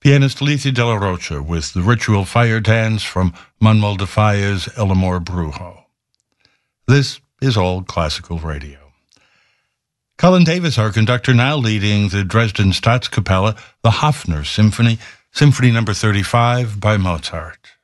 Pianist Alicia Della Rocha with the Ritual Fire Dance from Manuel de Falla's El Amor Brujo. This is All Classical Radio. Colin Davis, our conductor, now leading the Dresden Staatskapelle, the Hafner Symphony, Symphony number 35 by Mozart.